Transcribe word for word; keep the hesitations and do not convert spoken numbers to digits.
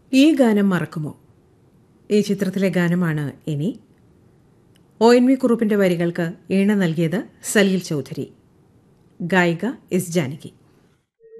ഈ ഗാനം മറക്കുമോ? ഈ ചിത്രത്തിലെ ഗാനമാണ് ഇനി. ഒ എൻ വി കുറുപ്പിന്റെ വരികൾക്ക് ഈണം നൽകിയത് സലീൽ ചൗധരി. ഗായിക എസ് ജാനകി.